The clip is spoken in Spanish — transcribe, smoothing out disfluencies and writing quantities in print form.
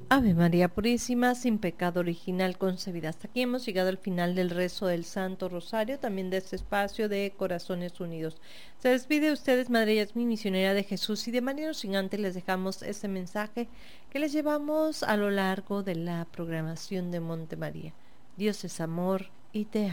Ave María Purísima, sin pecado original concebida. Hasta aquí hemos llegado al final del rezo del Santo Rosario, también de este espacio de Corazones Unidos. Se despide de ustedes, Madre Yasmín, misionera de Jesús, y de manera sin antes les dejamos este mensaje que les llevamos a lo largo de la programación de Monte María. Dios es amor y te amo.